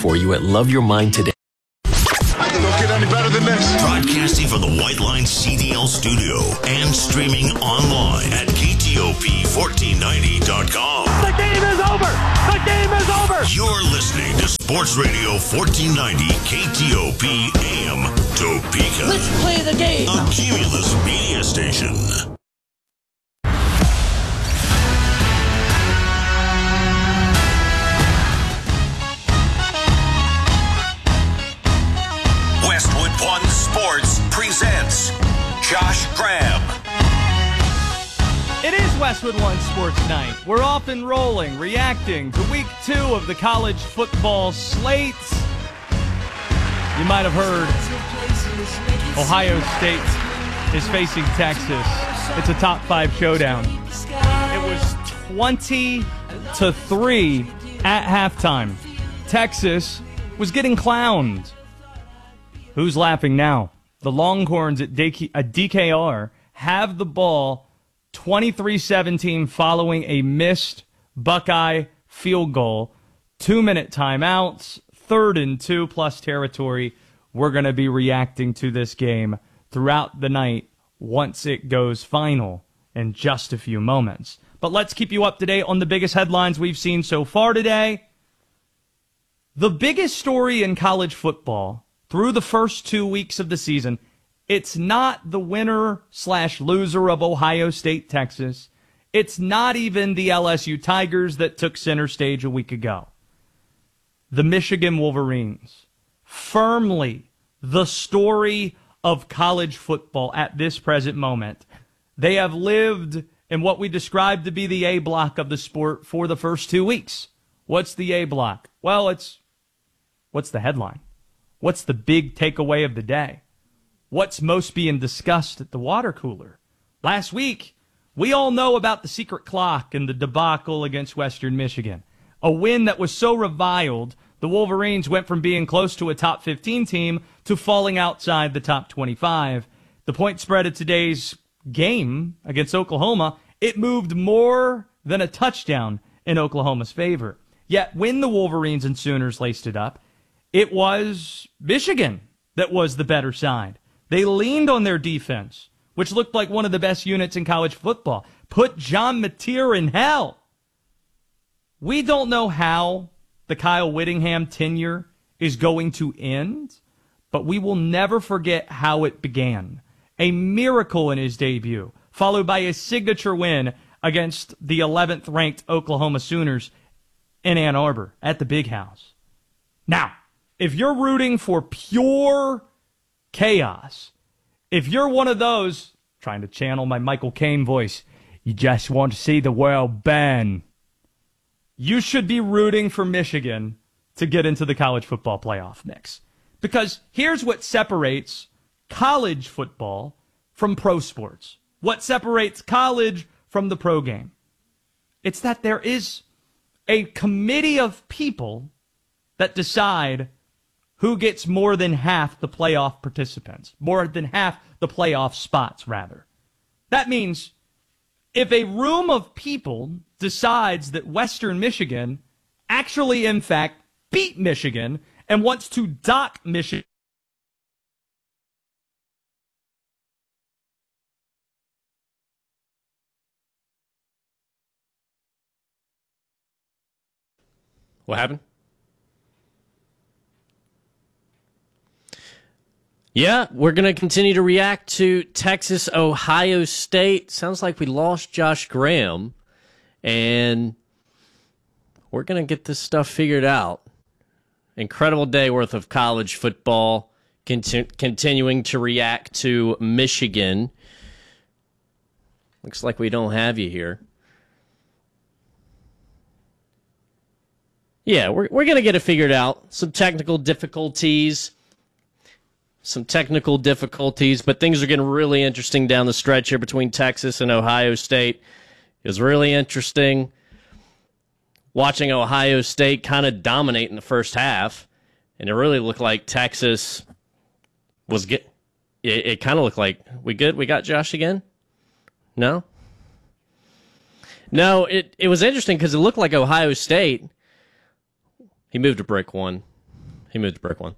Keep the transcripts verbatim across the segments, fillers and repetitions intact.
for you at Love Your Mind Today. I can don't get any better than this. Broadcasting from the White Line C D L studio and streaming online at K T O P fourteen ninety dot com. The game is over! The game is over! You're listening to Sports Radio fourteen ninety K T O P A M Topeka. Let's play the game! A Cumulus media station. Westwood One Sports presents Josh Graham. It is Westwood One Sports Night. We're off and rolling, reacting to week two of the college football slates. You might have heard Ohio State is facing Texas. It's a top five showdown. It was twenty to three at halftime. Texas was getting clowned. Who's laughing now? The Longhorns at D K R have the ball twenty-three seventeen following a missed Buckeye field goal. Two-minute timeouts, third and two plus territory. We're going to be reacting to this game throughout the night once it goes final in just a few moments. But let's keep you up to date on the biggest headlines we've seen so far today. The biggest story in college football through the first two weeks of the season, it's not the winner slash loser of Ohio State, Texas. It's not even the L S U Tigers that took center stage a week ago. The Michigan Wolverines, firmly the story of college football at this present moment. They have lived in what we describe to be the A block of the sport for the first two weeks. What's the A block? Well, it's, what's the headline? What's the big takeaway of the day? What's most being discussed at the water cooler? Last week, we all know about the secret clock and the debacle against Western Michigan. A win that was so reviled, the Wolverines went from being close to a top fifteen team to falling outside the top twenty-five. The point spread of today's game against Oklahoma, it moved more than a touchdown in Oklahoma's favor. Yet when the Wolverines and Sooners laced it up, it was Michigan that was the better side. They leaned on their defense, which looked like one of the best units in college football. Put John Mateer in hell. We don't know how the Kyle Whittingham tenure is going to end, but we will never forget how it began. A miracle in his debut, followed by a signature win against the eleventh ranked Oklahoma Sooners in Ann Arbor at the Big House. Now, if you're rooting for pure chaos, if you're one of those, trying to channel my Michael Caine voice, you just want to see the world burn, you should be rooting for Michigan to get into the college football playoff mix. Because here's what separates college football from pro sports. What separates college from the pro game? It's that there is a committee of people that decide who gets more than half the playoff participants, more than half the playoff spots, rather. That means if a room of people decides that Western Michigan actually, in fact, beat Michigan and wants to dock Michigan, what happened? Yeah, we're going to continue to react to Texas, Ohio State. Sounds like we lost Josh Graham, and we're going to get this stuff figured out. Incredible day worth of college football, conti- continuing to react to Michigan. Looks like we don't have you here. Yeah, we're we're going to get it figured out. Some technical difficulties. Some technical difficulties, but things are getting really interesting down the stretch here between Texas and Ohio State. It was really interesting watching Ohio State kind of dominate in the first half, and it really looked like Texas was get. It, it kind of looked like we good. We got Josh again. No, no. It it was interesting because it looked like Ohio State. He moved a brick one. He moved to Brooklyn.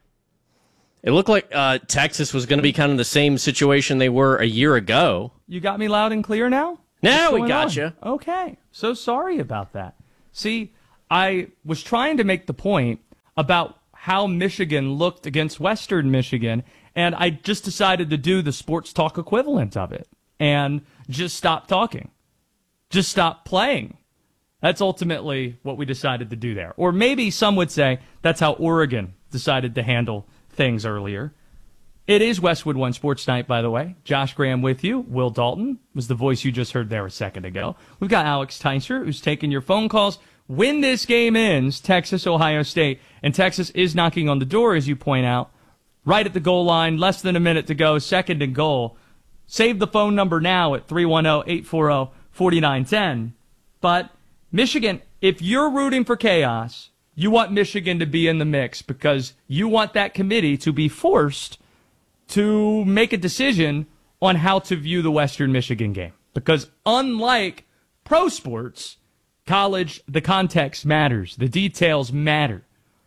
It looked like uh, Texas was going to be kind of the same situation they were a year ago. You got me loud and clear now? Now What's we got on? you. Okay. So sorry about that. See, I was trying to make the point about how Michigan looked against Western Michigan, and I just decided to do the sports talk equivalent of it and just stop talking. Just stop playing. That's ultimately what we decided to do there. Or maybe some would say that's how Oregon decided to handle things earlier. It is Westwood One Sports Night, by the way. Josh Graham with you. Will Dalton was the voice you just heard there a second ago. We've got Alex Teicher, who's taking your phone calls. When this game ends, Texas, Ohio State, and Texas is knocking on the door, as you point out, right at the goal line, less than a minute to go, second and goal. Save the phone number now at three one zero, eight four zero, four nine one zero. But Michigan, if you're rooting for chaos, you want Michigan to be in the mix because you want that committee to be forced to make a decision on how to view the Western Michigan game. Because unlike pro sports, college, the context matters. The details matter.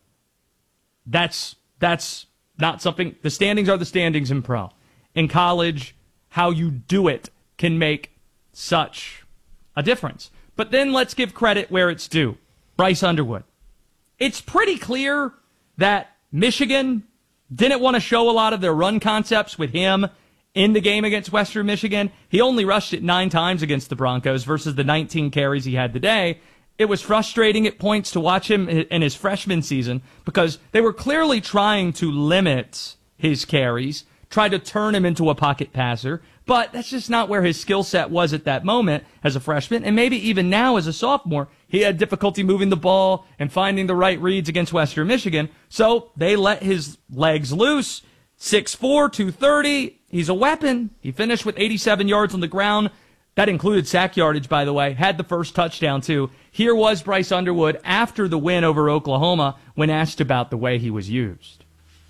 That's that's not something. The standings are the standings in pro. In college, how you do it can make such a difference. But then let's give credit where it's due. Bryce Underwood. It's pretty clear that Michigan didn't want to show a lot of their run concepts with him in the game against Western Michigan. He only rushed it nine times against the Broncos versus the nineteen carries he had today. It was frustrating at points to watch him in his freshman season because they were clearly trying to limit his carries, try to turn him into a pocket passer, but that's just not where his skill set was at that moment as a freshman, and maybe even now as a sophomore. He had difficulty moving the ball and finding the right reads against Western Michigan, so they let his legs loose. six four, two thirty, he's a weapon. He finished with eighty-seven yards on the ground. That included sack yardage, by the way. Had the first touchdown, too. Here was Bryce Underwood after the win over Oklahoma when asked about the way he was used.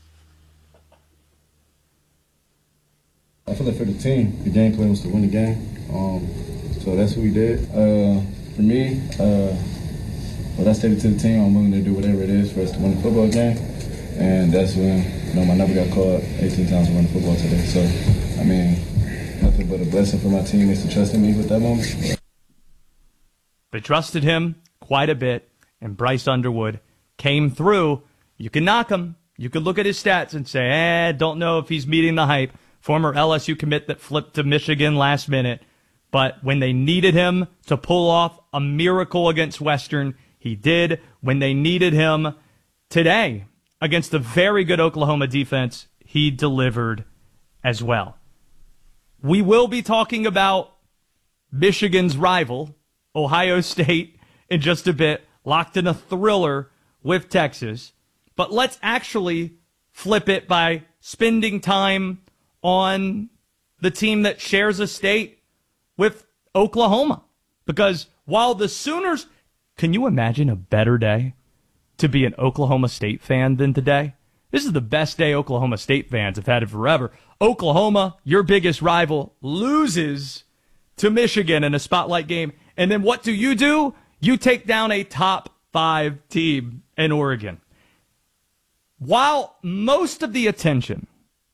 I feel like for the team, the game plan was to win the game. Um, so that's what we did. Uh, for me, uh, what I stated to the team, I'm willing to do whatever it is for us to win the football game. And that's when, you know, my number got called eighteen times to win the football today. So, I mean, nothing but a blessing for my teammates to trust in me with that moment. They trusted him quite a bit, and Bryce Underwood came through. You can knock him. You could look at his stats and say, eh, don't know if he's meeting the hype. Former L S U commit that flipped to Michigan last minute. But when they needed him to pull off a miracle against Western, he did. When they needed him today against a very good Oklahoma defense, he delivered as well. We will be talking about Michigan's rival, Ohio State, in just a bit, locked in a thriller with Texas. But let's actually flip it by spending time on the team that shares a state with Oklahoma. Because while the Sooners, can you imagine a better day to be an Oklahoma State fan than today? This is the best day Oklahoma State fans have had it forever. Oklahoma, your biggest rival, loses to Michigan in a spotlight game. And then what do you do? You take down a top five team in Oregon. While most of the attention,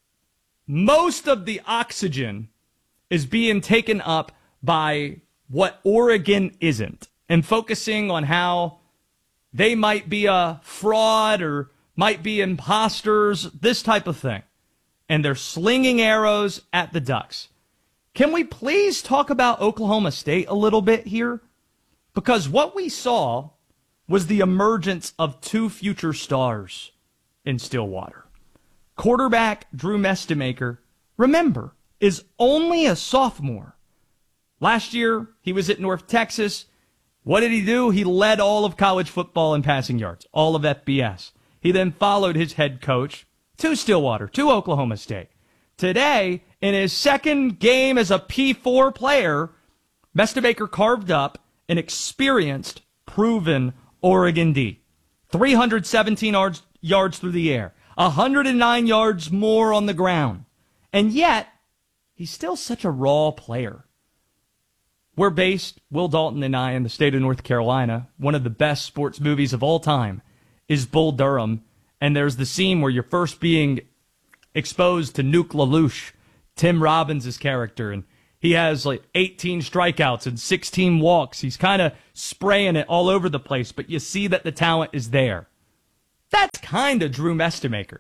most of the oxygen is being taken up by what Oregon isn't and focusing on how they might be a fraud or might be imposters, this type of thing. And they're slinging arrows at the Ducks. Can we please talk about Oklahoma State a little bit here? Because what we saw was the emergence of two future stars in Stillwater. Quarterback Drew Mestemaker, remember, is only a sophomore. Last year, he was at North Texas. What did he do? He led all of college football in passing yards, all of F B S. He then followed his head coach to Stillwater, to Oklahoma State. Today, in his second game as a P four player, Mestemaker carved up an experienced, proven Oregon D. three hundred seventeen yards, yards through the air, one hundred nine yards more on the ground. And yet, he's still such a raw player. We're based, Will Dalton and I, in the state of North Carolina. One of the best sports movies of all time is Bull Durham. And there's the scene where you're first being exposed to Nuke LaLoosh, Tim Robbins' character, and he has like eighteen strikeouts and sixteen walks. He's kind of spraying it all over the place, but you see that the talent is there. That's kind of Drew Mestemaker.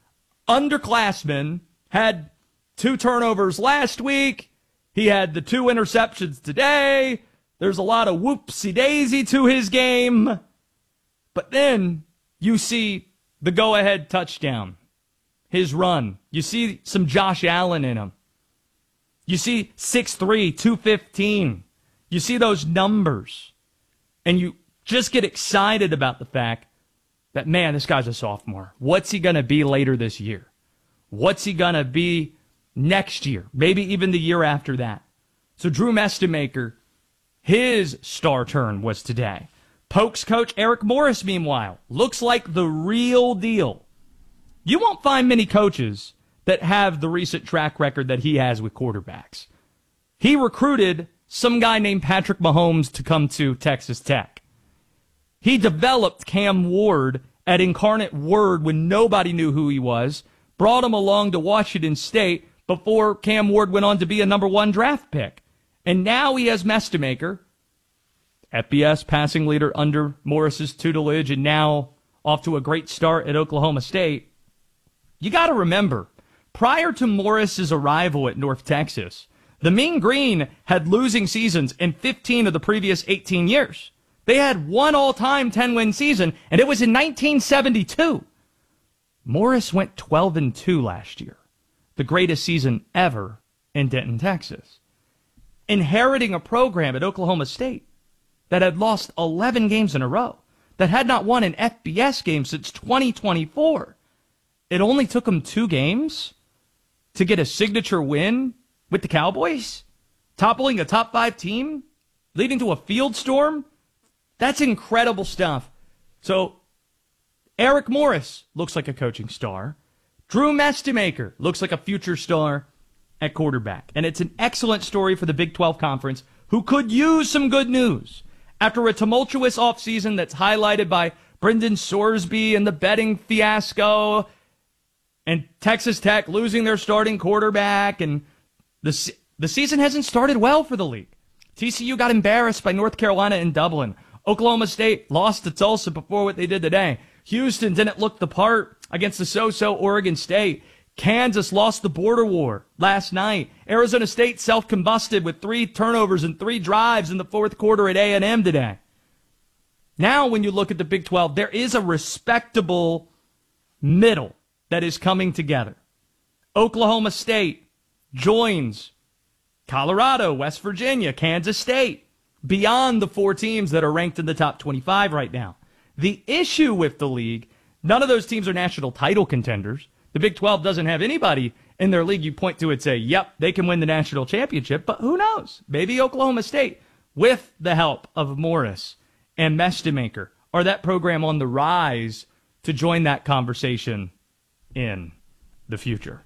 Underclassman, had two turnovers last week. He had the two interceptions today. There's a lot of whoopsie-daisy to his game. But then you see the go-ahead touchdown, his run. You see some Josh Allen in him. You see six three, two fifteen. You see those numbers. And you just get excited about the fact that, man, this guy's a sophomore. What's he going to be later this year? What's he going to be next year? Maybe even the year after that. So Drew Mestemaker, his star turn was today. Pokes coach Eric Morris, meanwhile, looks like the real deal. You won't find many coaches that have the recent track record that he has with quarterbacks. He recruited some guy named Patrick Mahomes to come to Texas Tech. He developed Cam Ward at Incarnate Word when nobody knew who he was, brought him along to Washington State before Cam Ward went on to be a number one draft pick. And now he has Mestemaker, F B S passing leader under Morris's tutelage, and now off to a great start at Oklahoma State. You got to remember, prior to Morris's arrival at North Texas, the Mean Green had losing seasons in fifteen of the previous eighteen years. They had one all-time ten-win season, and it was in nineteen seventy-two. Morris went twelve and two last year, the greatest season ever in Denton, Texas, inheriting a program at Oklahoma State that had lost eleven games in a row, that had not won an F B S game since twenty twenty-four. It only took them two games to get a signature win with the Cowboys, toppling a top five team, leading to a field storm. That's incredible stuff. So Eric Morris looks like a coaching star. Drew Mestemaker looks like a future star at quarterback. And it's an excellent story for the Big twelve Conference, who could use some good news. After a tumultuous offseason that's highlighted by Brendan Sorsby and the betting fiasco, and Texas Tech losing their starting quarterback, and the, the season hasn't started well for the league. T C U got embarrassed by North Carolina in Dublin. Oklahoma State lost to Tulsa before what they did today. Houston didn't look the part against the so-so Oregon State. Kansas lost the border war last night. Arizona State self-combusted with three turnovers and three drives in the fourth quarter at A and M today. Now, when you look at the Big twelve, there is a respectable middle that is coming together. Oklahoma State joins Colorado, West Virginia, Kansas State, beyond the four teams that are ranked in the top twenty-five right now. The issue with the league, none of those teams are national title contenders. The Big twelve doesn't have anybody in their league you point to and say, yep, they can win the national championship, but who knows? Maybe Oklahoma State, with the help of Morris and Mestemaker, are that program on the rise to join that conversation in the future.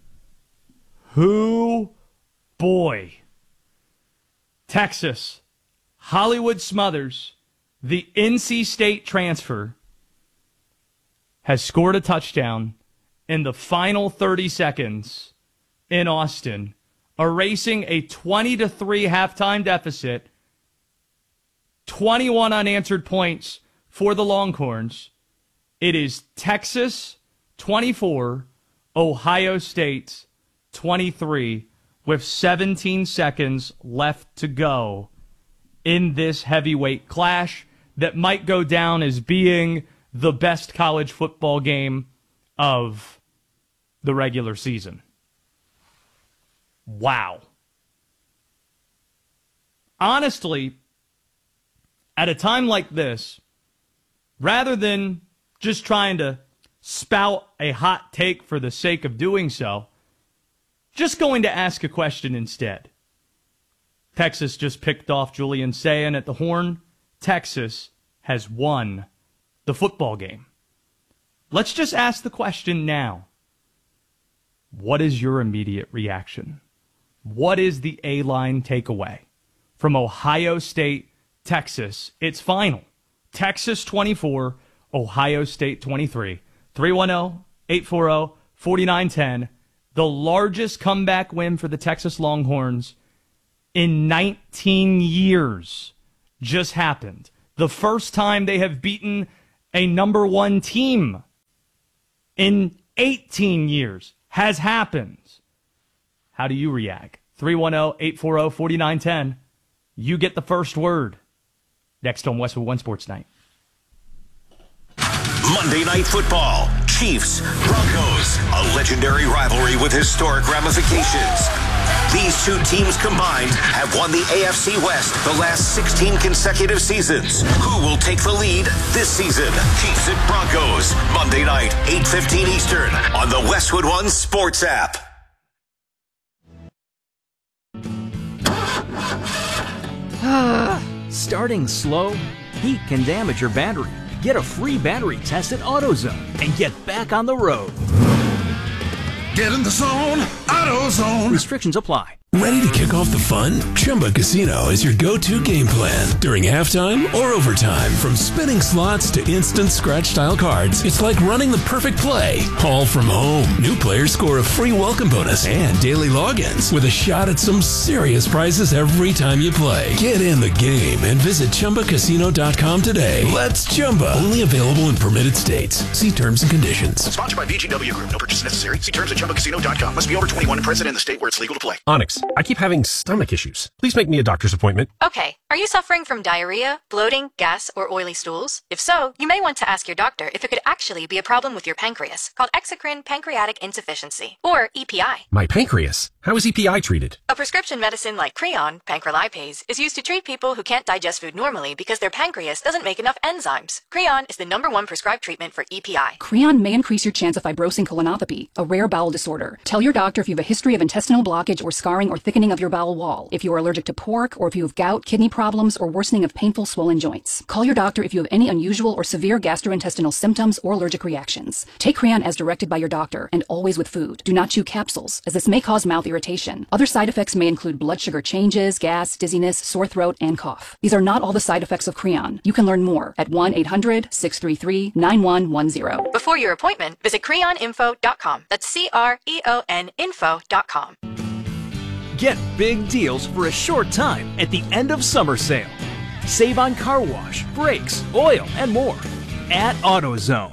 Who, boy, Texas, Hollywood Smothers, the N C State transfer, has scored a touchdown in the final thirty seconds in Austin, erasing a twenty to three halftime deficit, twenty-one unanswered points for the Longhorns. It is Texas twenty-four, Ohio State twenty-three, with seventeen seconds left to go in this heavyweight clash that might go down as being the best college football game of the regular season. Wow. Honestly, at a time like this, rather than just trying to spout a hot take for the sake of doing so, just going to ask a question instead. Texas just picked off Julian Sayin at the Horn. Texas has won the football game. Let's just ask the question now. What is your immediate reaction? What is the A-line takeaway from Ohio State, Texas? It's final. Texas twenty-four, Ohio State twenty-three. three one zero, eight four zero, four nine one zero. The largest comeback win for the Texas Longhorns in nineteen years just happened. The first time they have beaten a number one team in eighteen years has happened. How do you react? three one zero, eight four zero, four nine one zero. You get the first word. Next on Westwood One Sports Night. Monday Night Football. Chiefs, Broncos. A legendary rivalry with historic ramifications. These two teams combined have won the A F C West the last sixteen consecutive seasons. Who will take the lead this season? Chiefs at Broncos. Monday night, eight fifteen Eastern on the Westwood One Sports app. Starting slow? Heat can damage your battery. Get a free battery test at AutoZone and get back on the road. Get in the zone, AutoZone. Restrictions apply. Ready to kick off the fun? Chumba Casino is your go-to game plan during halftime or overtime. From spinning slots to instant scratch-style cards, it's like running the perfect play, all from home. New players score a free welcome bonus and daily logins with a shot at some serious prizes every time you play. Get in the game and visit Chumba Casino dot com today. Let's Chumba. Only available in permitted states. See terms and conditions. Sponsored by V G W Group. No purchase necessary. See terms at Chumba Casino dot com. Must be over twenty-one and present in the state where it's legal to play. Onyx, I keep having stomach issues. Please make me a doctor's appointment. Okay. Are you suffering from diarrhea, bloating, gas, or oily stools? If so, you may want to ask your doctor if it could actually be a problem with your pancreas, called exocrine pancreatic insufficiency, or E P I. My pancreas? How is E P I treated? A prescription medicine like Creon, pancrelipase, is used to treat people who can't digest food normally because their pancreas doesn't make enough enzymes. Creon is the number one prescribed treatment for E P I. Creon may increase your chance of fibrosing colonopathy, a rare bowel disorder. Tell your doctor if you have a history of intestinal blockage or scarring or thickening of your bowel wall, if you are allergic to pork, or if you have gout, kidney problems, or worsening of painful swollen joints. Call your doctor if you have any unusual or severe gastrointestinal symptoms or allergic reactions. Take Creon as directed by your doctor, and always with food. Do not chew capsules, as this may cause mouth irritation. Other side effects may include blood sugar changes, gas, dizziness, sore throat, and cough. These are not all the side effects of Creon. You can learn more at one eight hundred, six three three, nine one one zero. Before your appointment, visit creon info dot com. That's C R E O N info dot com. Get big deals for a short time at the end of summer sale. Save on car wash, brakes, oil, and more at AutoZone.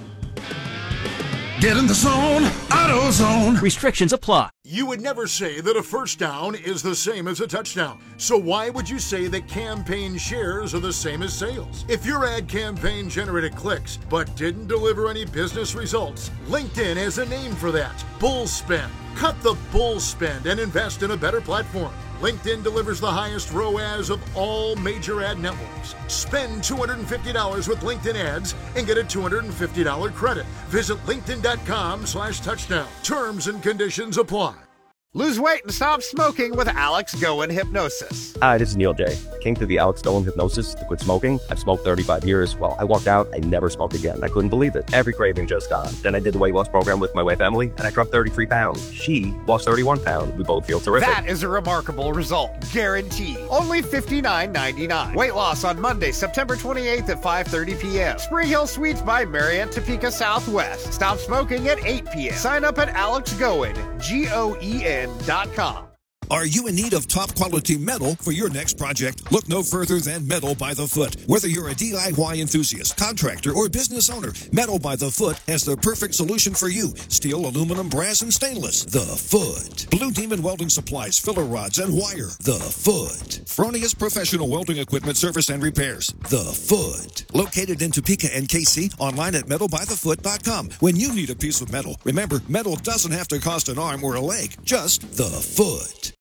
Get in the zone, AutoZone. Restrictions apply. You would never say that a first down is the same as a touchdown. So why would you say that campaign shares are the same as sales? If your ad campaign generated clicks but didn't deliver any business results, LinkedIn has a name for that: bull spend. Cut the bull spend and invest in a better platform. LinkedIn delivers the highest R O A S of all major ad networks. Spend two hundred fifty dollars with LinkedIn ads and get a two hundred fifty dollars credit. Visit linkedin.com slash touchdown. Terms and conditions apply. Lose weight and stop smoking with Alex Goen Hypnosis. Hi, this is Neil J. I came to the Alex Goen Hypnosis to quit smoking. I've smoked thirty-five years. Well, I walked out, I never smoked again. I couldn't believe it. Every craving just gone. Then I did the weight loss program with my wife, Emily, and I dropped thirty-three pounds. She lost thirty-one pounds. We both feel terrific. That is a remarkable result. Guaranteed. Only fifty-nine ninety-nine. Weight loss on Monday, September twenty-eighth at five thirty p.m. Spring Hill Suites by Marriott Topeka Southwest. Stop smoking at eight p.m. Sign up at Alex Goen, G O E N dot com. Are you in need of top quality metal for your next project? Look no further than Metal by the Foot. Whether you're a D I Y enthusiast, contractor, or business owner, Metal by the Foot has the perfect solution for you. Steel, aluminum, brass, and stainless. The Foot. Blue Demon Welding Supplies, filler rods, and wire. The Foot. Fronius Professional Welding Equipment Service and Repairs. The Foot. Located in Topeka and K C, online at metal by the foot dot com. When you need a piece of metal, remember, metal doesn't have to cost an arm or a leg, just the foot.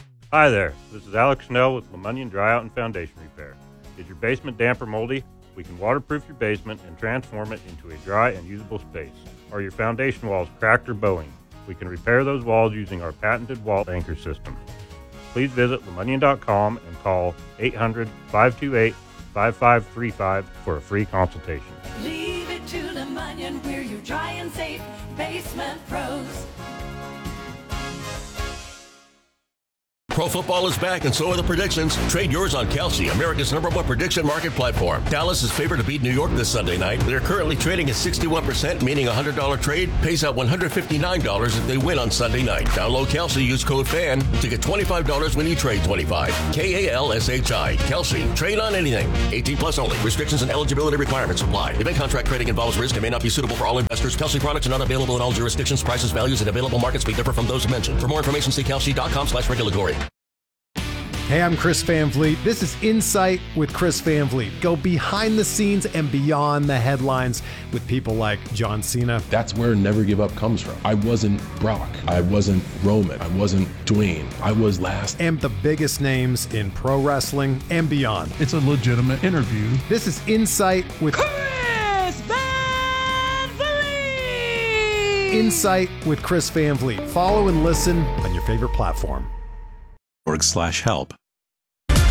Hi there, this is Alex Schnell with LeMonion Dryout and Foundation Repair. Is your basement damp or moldy? We can waterproof your basement and transform it into a dry and usable space. Are your foundation walls cracked or bowing? We can repair those walls using our patented wall anchor system. Please visit LeMonion dot com and call eight hundred, five two eight, five five three five for a free consultation. Leave it to LeMonion, we're your dry and safe basement pros. Pro football is back, and so are the predictions. Trade yours on Kalshi, America's number one prediction market platform. Dallas is favored to beat New York this Sunday night. They're currently trading at sixty-one percent, meaning a one hundred dollars trade pays out one hundred fifty-nine dollars if they win on Sunday night. Download Kalshi, use code FAN to get twenty-five dollars when you trade twenty-five. K A L S H I. Kalshi. Trade on anything. eighteen plus only. Restrictions and eligibility requirements apply. Event contract trading involves risk and may not be suitable for all investors. Kalshi products are not available in all jurisdictions. Prices, values, and available markets may differ from those mentioned. For more information, see kalshi.com slash regulatory. Hey, I'm Chris Van Vliet. This is Insight with Chris Van Vliet. Go behind the scenes and beyond the headlines with people like John Cena. That's where Never Give Up comes from. I wasn't Brock. I wasn't Roman. I wasn't Dwayne. I was last. And the biggest names in pro wrestling and beyond. It's a legitimate interview. This is Insight with Chris Van Vliet. Insight with Chris Van Vliet. Follow and listen on your favorite platform. Org slash help.